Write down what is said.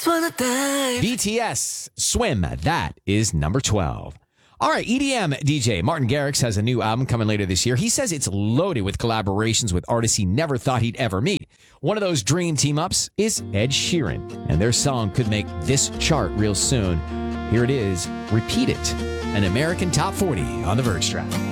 just wanna dive. BTS, Swim. That is number 12. All right, EDM DJ Martin Garrix has a new album coming later this year. He says it's loaded with collaborations with artists he never thought he'd ever meet. One of those dream team-ups is Ed Sheeran, and their song could make this chart real soon. Here it is, Repeat It, an American Top 40 on the Verge Strap.